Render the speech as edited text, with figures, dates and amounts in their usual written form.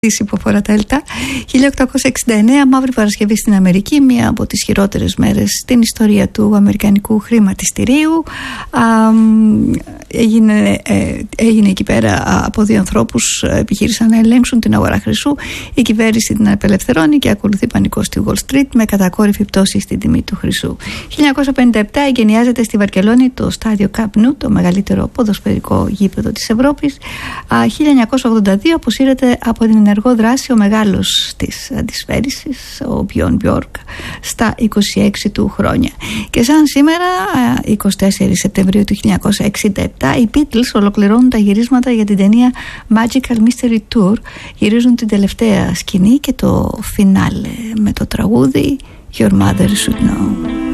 που αφορά τα ΕΛΤΑ. 1869, Μαύρη Παρασκευή στην Αμερική, μία από τις χειρότερες μέρες στην ιστορία του αμερικανικού χρηματιστηρίου. Έγινε εκεί πέρα από δύο ανθρώπους, επιχείρησαν να ελέγξουν την αγορά χρυσού. Η κυβέρνηση την απελευθερώνει και ακολουθεί πανικός στη Wall Street με κατακόρυφη πτώση στην τιμή του χρυσού. 1957 εγκαινιάζεται στη Βαρκελόνη το στάδιο Camp Nou, το μεγαλύτερο ποδοσφαιρικό γήπεδο της Ευρώπης. 1982 αποσύρεται από την ενεργό δράση ο μεγάλος της αντισφαίρησης, ο Μπιόν Μπιόρκ, στα 26 του χρόνια. Και σαν σήμερα, 24 Σεπτεμβρίου του 1967, οι Beatles ολοκληρώνουν τα γυρίσματα για την ταινία Magical Mystery Tour. Γυρίζουν την τελευταία σκηνή και το φινάλε με το τραγούδι Your Mother Should Know.